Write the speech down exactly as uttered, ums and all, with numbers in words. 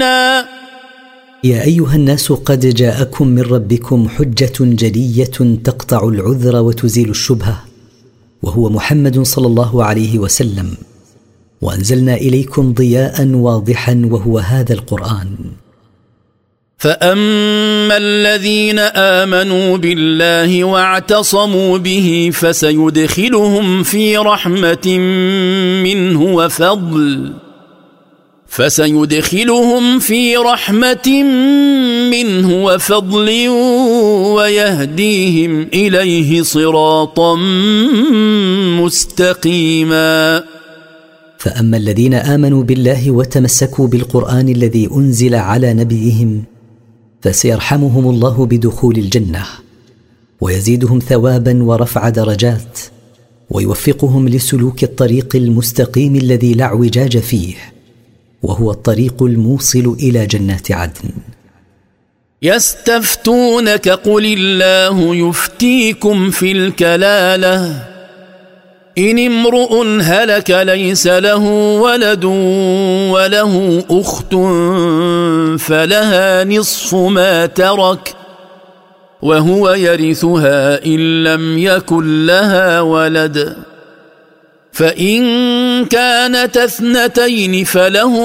يا أيها الناس قد جاءكم من ربكم حجة جلية تقطع العذر وتزيل الشبهة، وهو محمد صلى الله عليه وسلم، وأنزلنا إليكم ضياء واضحا وهو هذا القرآن. فأما الذين آمنوا بالله واعتصموا به فسيدخلهم في رحمة منه وفضل فسيدخلهم في رحمة منه وفضل ويهديهم إليه صراطا مستقيما. فأما الذين آمنوا بالله وتمسكوا بالقرآن الذي أنزل على نبيهم فسيرحمهم الله بدخول الجنة، ويزيدهم ثوابا ورفع درجات، ويوفقهم لسلوك الطريق المستقيم الذي لا اعوجاج فيه، وهو الطريق الموصل إلى جنات عدن. يستفتونك قل الله يفتيكم في الكلالة إن امرؤ هلك ليس له ولد وله أخت فلها نصف ما ترك وهو يرثها إن لم يكن لها ولد، فإن كانت اثنتين فله